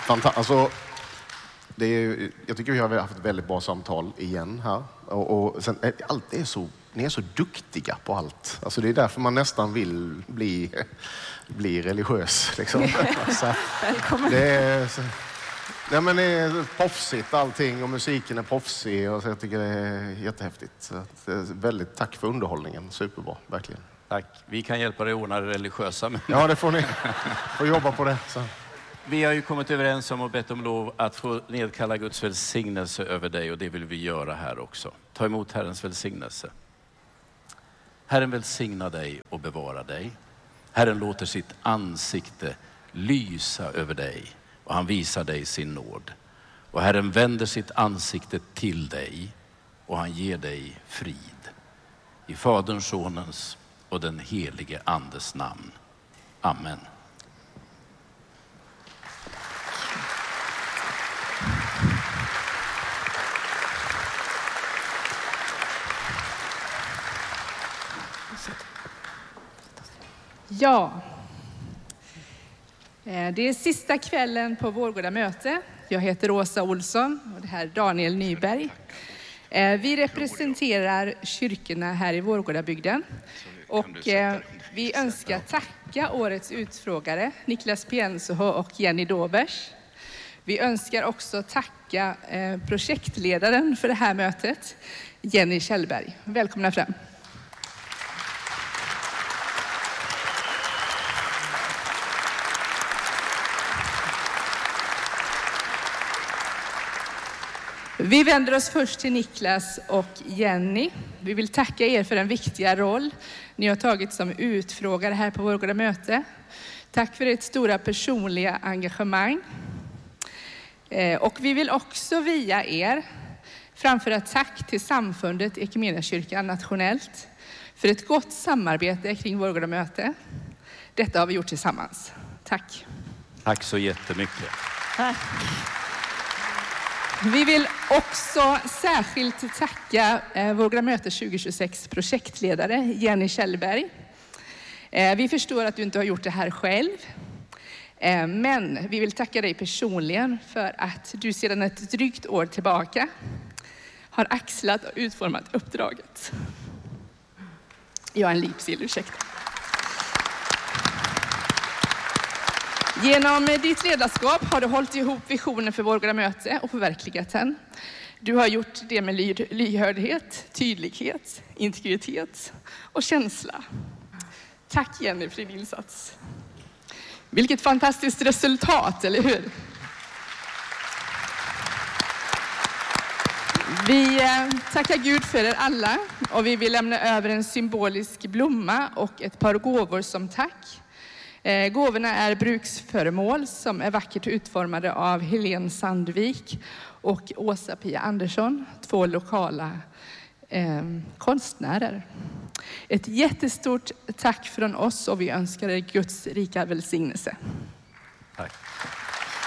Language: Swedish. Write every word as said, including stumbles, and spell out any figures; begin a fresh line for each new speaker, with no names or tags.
Fanta- alltså, det är, jag tycker vi har haft ett väldigt bra samtal igen här. Och, och sen, allt är så, ni är så duktiga på allt. Alltså, det är därför man nästan vill bli, bli religiös. Liksom. Så, det är, så, nej, men det är proffsigt allting och musiken är proffsig. Och så jag tycker det är jättehäftigt. Så att, väldigt tack för underhållningen. Superbra, verkligen.
Tack. Vi kan hjälpa dig att ordna det religiösa. Men...
Ja, det får ni. Får jobba på det. Så.
Vi har ju kommit överens om och bett om lov att få nedkalla Guds välsignelse över dig, och det vill vi göra här också. Ta emot Herrens välsignelse. Herren välsigna dig och bevara dig. Herren låter sitt ansikte lysa över dig och han visar dig sin nåd. Och Herren vänder sitt ansikte till dig och han ger dig frid. I Faderns, Sonens och den helige Andes namn. Amen.
Ja, det är sista kvällen på Vårgårda möte. Jag heter Åsa Olsson och det här är Daniel Nyberg. Vi representerar kyrkorna här i Vårgårdabygden och vi önskar tacka årets utfrågare Niklas Piensoho och Jenny Dobers. Vi önskar också tacka projektledaren för det här mötet, Jenny Kjellberg. Välkomna fram. Vi vänder oss först till Niklas och Jenny. Vi vill tacka er för den viktiga roll ni har tagit som utfrågare här på Vårgårda möte. Tack för ert stora personliga engagemang. Och vi vill också via er framföra tack till samfundet Equmeniakyrkan nationellt för ett gott samarbete kring Vårgårda möte. Detta har vi gjort tillsammans. Tack.
Tack så jättemycket.
Tack. Vi vill också särskilt tacka eh, Vårgårda möte tjugo tjugosex projektledare Jenny Kjellberg. Eh, vi förstår att du inte har gjort det här själv. Eh, men vi vill tacka dig personligen för att du sedan ett drygt år tillbaka har axlat och utformat uppdraget. Jag är en lipsill, ursäkta. Genom ditt ledarskap har du hållit ihop visionen för Vårgårda möte och förverkligat den. Du har gjort det med ly- lyhördhet, tydlighet, integritet och känsla. Tack Jenny för din insats. Vilket fantastiskt resultat, eller hur? Vi tackar Gud för er alla och vi vill lämna över en symbolisk blomma och ett par gåvor som tack. Eh, gåvorna är bruksföremål som är vackert utformade av Helene Sandvik och Åsa-Pia Andersson, två lokala eh, konstnärer. Ett jättestort tack från oss och vi önskar er Guds rika välsignelse.
Tack.